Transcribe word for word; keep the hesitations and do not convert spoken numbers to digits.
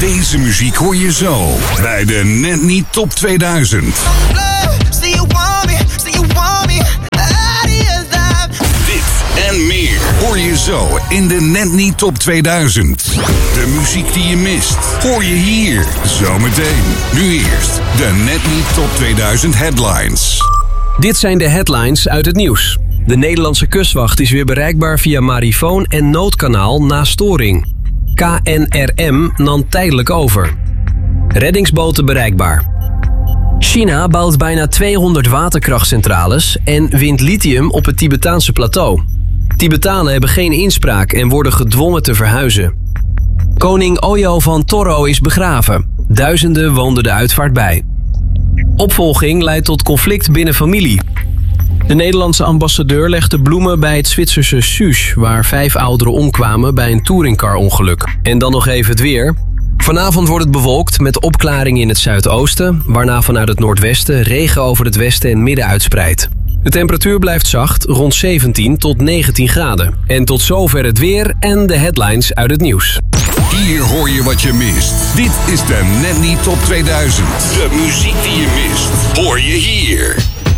Deze muziek hoor je zo bij de Net Niet Top tweeduizend. Dit en meer hoor je zo in de Net Niet Top tweeduizend. De muziek die je mist, hoor je hier zometeen. Nu eerst de Net Niet Top tweeduizend headlines. Dit zijn de headlines uit het nieuws. De Nederlandse kustwacht is weer bereikbaar via marifoon en noodkanaal na storing. K N R M nam tijdelijk over. Reddingsboten bereikbaar. China bouwt bijna tweehonderd waterkrachtcentrales en wint lithium op het Tibetaanse plateau. Tibetanen hebben geen inspraak en worden gedwongen te verhuizen. Koning Oyo van Toro is begraven. Duizenden woonden de uitvaart bij. Opvolging leidt tot conflict binnen familie. De Nederlandse ambassadeur legde bloemen bij het Zwitserse Suus, waar vijf ouderen omkwamen bij een touringcar-ongeluk. En dan nog even het weer. Vanavond wordt het bewolkt met opklaringen in het zuidoosten, waarna vanuit het noordwesten regen over het westen en midden uitspreidt. De temperatuur blijft zacht, rond zeventien tot negentien graden. En tot zover het weer en de headlines uit het nieuws. Hier hoor je wat je mist. Dit is de Net Niet Top tweeduizend. De muziek die je mist, hoor je hier.